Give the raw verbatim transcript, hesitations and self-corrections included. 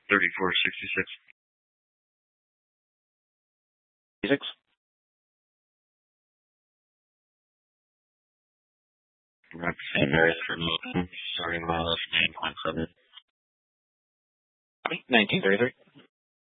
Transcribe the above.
thirty-four sixty-six. Six. Represent Mary for Milton, starting mileage nine point seven. nineteen thirty-three.